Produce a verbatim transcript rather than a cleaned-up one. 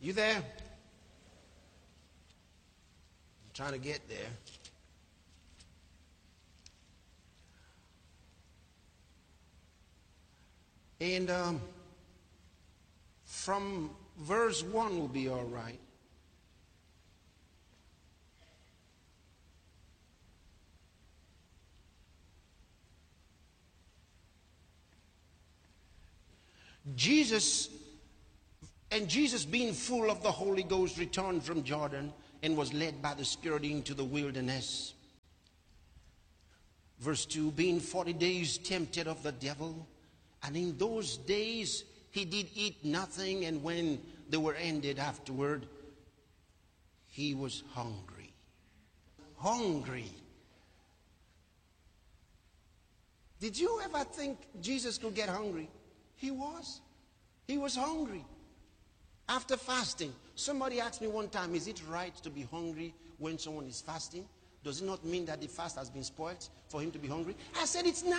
You there? I'm trying to get there. And um, from verse one will be all right. Jesus, and Jesus being full of the Holy Ghost returned from Jordan and was led by the Spirit into the wilderness. Verse two, being forty days tempted of the devil, and in those days he did eat nothing, and when they were ended afterward, he was hungry. Hungry. Did you ever think Jesus could get hungry? He was. He was hungry. After fasting. Somebody asked me one time, is it right to be hungry when someone is fasting? Does it not mean that the fast has been spoiled for him to be hungry? I said it's not.